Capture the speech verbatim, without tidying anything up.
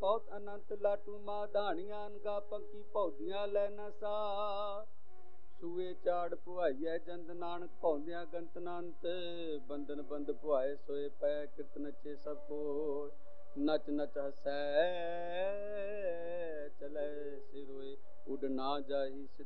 ਬਹੁਤ ਅਨੰਤ ਲਾਟੂ ਮਾਂ ਧਾਣੀਆਂ ਅਨਗਾ ਪੰਕੀ ਭੌਦੀਆਂ ਲੈ ਨਾ ਸਾ ਸੂਏ ਚਾੜ ਪੁਆਈਐ ਜੰਦ ਨਾਨਕ ਭੌਂਦਿਆਂ ਗੰਤ ਨੰਤ ਬੰਧਨ ਬੰਦ ਪੁਆਏ ਸੋਏ ਪੈ ਕਿਰਤ ਨੱਚੇ ਸਭ ਕੋ ਨਚ ਨਚ ਹਸੈ ਚਲੇ ਸਿਰੋਏ ਉੱਡ ਨਾ ਜਾਹੀ